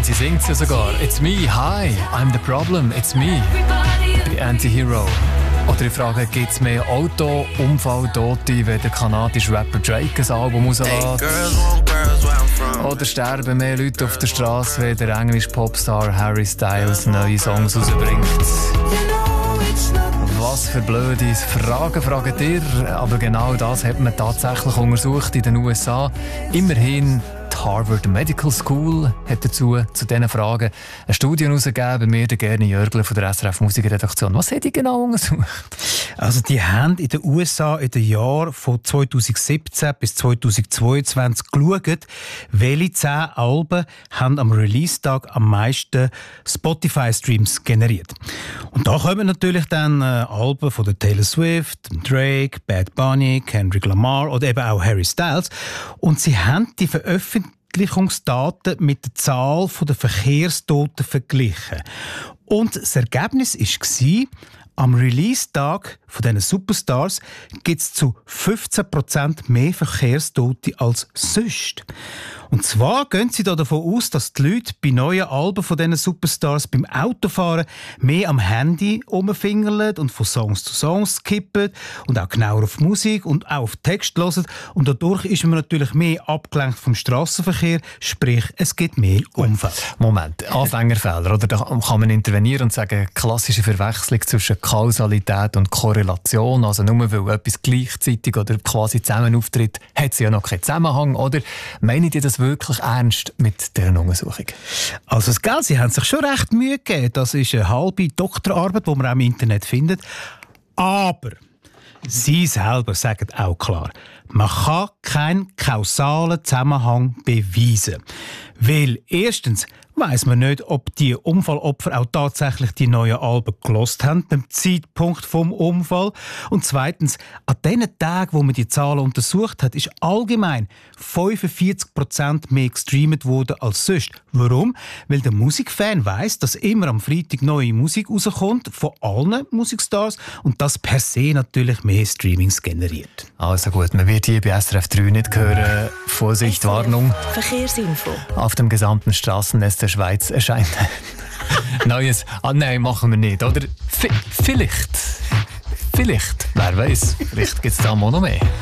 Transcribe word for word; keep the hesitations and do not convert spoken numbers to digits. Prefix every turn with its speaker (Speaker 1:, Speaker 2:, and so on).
Speaker 1: Und sie singt ja sogar. It's me, hi, I'm the problem, it's me. Bei Anti-Hero. Oder ich frage, gibt es mehr Auto-Unfall-Tote, wenn der kanadische Rapper Drake ein Album rauslässt? Oder sterben mehr Leute auf der Straße, wenn der englische Popstar Harry Styles neue Songs rausbringt? Was für blöde Fragen fragen ihr? Aber genau das hat man tatsächlich untersucht in den U S A. Immerhin die Harvard Medical School hat dazu zu diesen Fragen eine Studie herausgegeben. Bei mir der Gerni Jörgler von der S R F Musikredaktion. Was hat die genau untersucht?
Speaker 2: Also die haben in den U S A in den Jahren von zweitausendsiebzehn bis zweitausendzweiundzwanzig geschaut, welche zehn Alben haben am Release-Tag am meisten Spotify-Streams generiert. Und da kommen natürlich dann äh, Alben von der Taylor Swift, Drake, Bad Bunny, Kendrick Lamar oder eben auch Harry Styles. Und sie haben die Veröffentlichungsdaten mit der Zahl der Verkehrstoten verglichen. Und das Ergebnis war, am Release-Tag von diesen Superstars gibt es zu fünfzehn Prozent mehr Verkehrstote als sonst. Und zwar gehen sie da davon aus, dass die Leute bei neuen Alben von diesen Superstars beim Autofahren mehr am Handy rumfingerlen und von Songs zu Songs skippen und auch genauer auf Musik und auch auf Text hören. Und dadurch ist man natürlich mehr abgelenkt vom Strassenverkehr, sprich, es gibt mehr Unfälle.
Speaker 1: Moment, Anfängerfehler, oder? Da kann man intervenieren und sagen, klassische Verwechslung zwischen Kausalität und Korrelation, also nur weil etwas gleichzeitig oder quasi zusammen auftritt, hat es ja noch keinen Zusammenhang, oder? Meinen die das wirklich ernst mit dieser Untersuchung?
Speaker 2: Also das Geld, sie haben sich schon recht Mühe gegeben. Das ist eine halbe Doktorarbeit, die man auch im Internet findet. Aber sie selber sagen auch klar, man kann keinen kausalen Zusammenhang beweisen. Weil erstens weiss man nicht, ob die Unfallopfer auch tatsächlich die neuen Alben gehört haben, beim Zeitpunkt vom Unfall. Und zweitens, an den Tagen, wo man die Zahlen untersucht hat, ist allgemein fünfundvierzig Prozent mehr gestreamt worden als sonst. Warum? Weil der Musikfan weiss, dass immer am Freitag neue Musik rauskommt, von allen Musikstars, und das per se natürlich mehr Streamings generiert.
Speaker 1: Also gut, man wird hier bei S R F drei nicht hören. Vorsicht, Warnung.
Speaker 3: Verkehrsinfo.
Speaker 1: Auf dem gesamten Straßennetz der Schweiz erscheint Neues. Ah nein, machen wir nicht, oder? V- vielleicht. Vielleicht. Wer weiß, vielleicht gibt es da noch mehr.